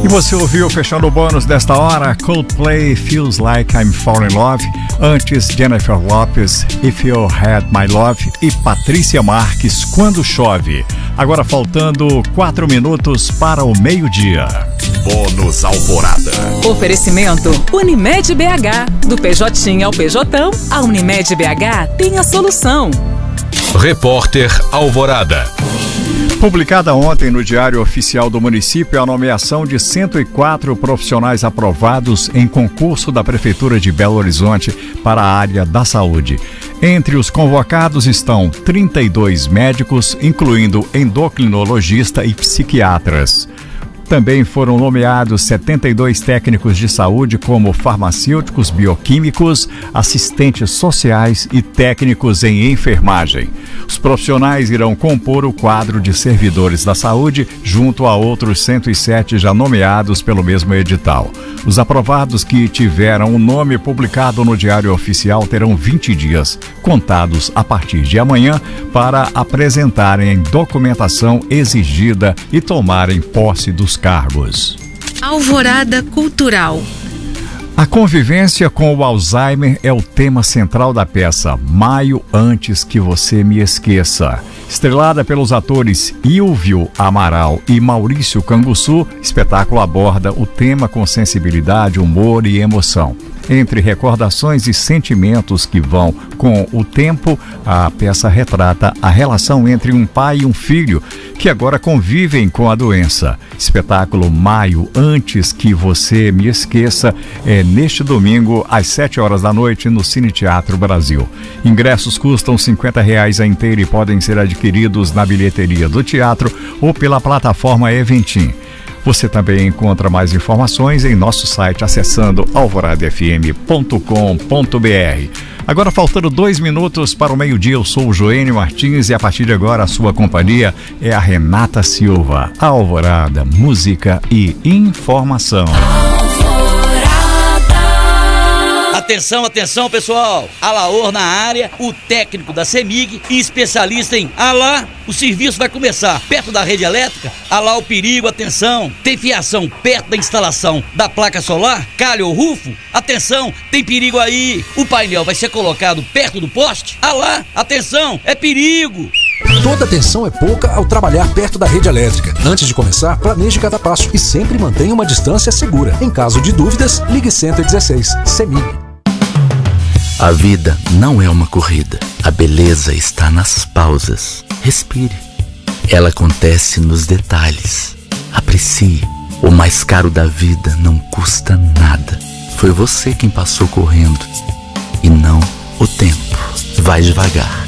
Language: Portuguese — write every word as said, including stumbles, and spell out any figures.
E você ouviu, fechando o bônus desta hora, Coldplay, Feels Like I'm Falling in Love. Antes, Jennifer Lopez, If You Had My Love. E Patrícia Marques, Quando Chove. Agora faltando quatro minutos para o meio-dia. Bônus Alvorada. Oferecimento Unimed B H. Do P J ao P J, a Unimed B H tem a solução. Repórter Alvorada. Publicada ontem no Diário Oficial do Município a nomeação de cento e quatro profissionais aprovados em concurso da Prefeitura de Belo Horizonte para a área da saúde. Entre os convocados estão trinta e dois médicos, incluindo endocrinologista e psiquiatras. Também foram nomeados setenta e dois técnicos de saúde, como farmacêuticos, bioquímicos, assistentes sociais e técnicos em enfermagem. Os profissionais irão compor o quadro de servidores da saúde, junto a outros cento e sete já nomeados pelo mesmo edital. Os aprovados que tiveram o nome publicado no Diário Oficial terão vinte dias, contados a partir de amanhã, para apresentarem a documentação exigida e tomarem posse dos cargos. Alvorada Cultural. A convivência com o Alzheimer é o tema central da peça Maio Antes Que Você Me Esqueça. Estrelada pelos atores Ilvio Amaral e Maurício Canguçu, o espetáculo aborda o tema com sensibilidade, humor e emoção. Entre recordações e sentimentos que vão com o tempo, a peça retrata a relação entre um pai e um filho que agora convivem com a doença. Espetáculo Maio Antes Que Você Me Esqueça é neste domingo às sete horas da noite no Cine Teatro Brasil. Ingressos custam cinquenta reais a inteira e podem ser adquiridos na bilheteria do teatro ou pela plataforma Eventim. Você também encontra mais informações em nosso site acessando alvorada f m ponto com ponto b r. Agora faltando dois minutos para o meio-dia, eu sou o Joênio Martins e a partir de agora a sua companhia é a Renata Silva. Alvorada, música e informação. Atenção, atenção, pessoal! Alaor na área, o técnico da CEMIG e especialista em Alá. O serviço vai começar perto da rede elétrica. Alá o perigo, atenção! Tem fiação perto da instalação da placa solar? Calha ou rufo? Atenção, tem perigo aí! O painel vai ser colocado perto do poste? Alá, atenção, é perigo! Toda atenção é pouca ao trabalhar perto da rede elétrica. Antes de começar, planeje cada passo e sempre mantenha uma distância segura. Em caso de dúvidas, ligue cento e dezesseis. CEMIG. A vida não é uma corrida. A beleza está nas pausas. Respire. Ela acontece nos detalhes. Aprecie. O mais caro da vida não custa nada. Foi você quem passou correndo e não o tempo. Vai devagar.